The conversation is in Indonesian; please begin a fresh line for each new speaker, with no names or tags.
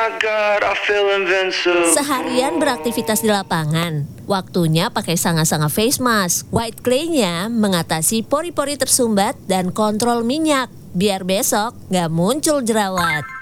my God, I feel invincible.
Seharian beraktivitas di lapangan, waktunya pakai sanga-sanga face mask. White clay-nya mengatasi pori-pori tersumbat dan kontrol minyak, biar besok nggak muncul jerawat.